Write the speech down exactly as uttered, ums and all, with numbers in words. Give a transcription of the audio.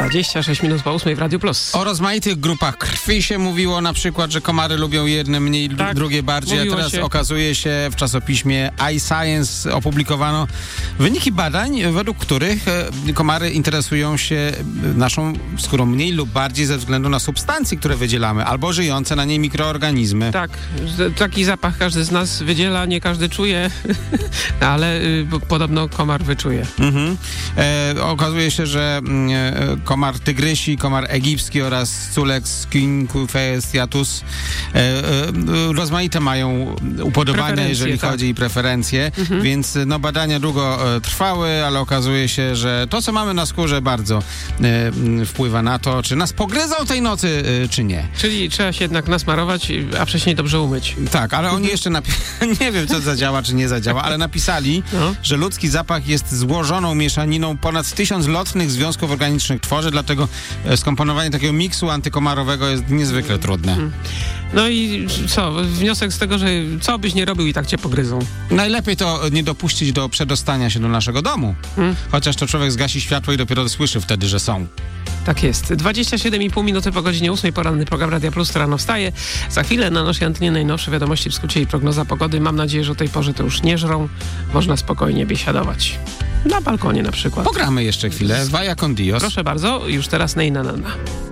dwadzieścia sześć minut po ósmej w Radiu Plus. O rozmaitych grupach krwi się mówiło, na przykład, że komary lubią jedne mniej, Tak, drugie bardziej, a teraz się. okazuje się w czasopiśmie iScience opublikowano wyniki badań, według których komary interesują się naszą skórą mniej lub bardziej ze względu na substancje, które wydzielamy, albo żyjące na niej mikroorganizmy. Tak, taki zapach każdy z nas wydziela, nie każdy czuje, ale y, podobno komar wyczuje. Mhm. E, okazuje się, że e, komar tygrysi, komar egipski oraz Culex quinquefestiatus e, e, rozmaite mają upodobania, jeżeli tak. chodzi o preferencje, mhm. więc no, badania długo e, trwały, ale okazuje się, że to, co mamy na skórze, bardzo e, wpływa na to, czy nas pogryzą tej nocy, e, czy nie. Czyli trzeba się jednak nasmarować, a wcześniej dobrze umyć. Tak, ale oni jeszcze napi- nie wiem, co zadziała, czy nie zadziała, ale napisali, no. że ludzki zapach jest złożoną mieszaniną ponad tysiąc lotnych związków organicznych tworzy, dlatego skomponowanie takiego miksu antykomarowego jest niezwykle trudne. No i co? Wniosek z tego, że co byś nie robił i tak cię pogryzą. Najlepiej to nie dopuścić do przedostania się do naszego domu. Hmm. Chociaż to człowiek zgasi światło i dopiero słyszy wtedy, że są. Tak jest. dwadzieścia siedem i pół minuty po godzinie ósmej, poranny program Radia Plus, to rano wstaje. Za chwilę na naszej antenie najnowsze wiadomości w skrócie i prognoza pogody. Mam nadzieję, że o tej porze to już nie żrą. Można spokojnie biesiadować. Na balkonie na przykład. Pogramy jeszcze chwilę. Vaya con Dios. Proszę bardzo, już teraz Ney na Nana.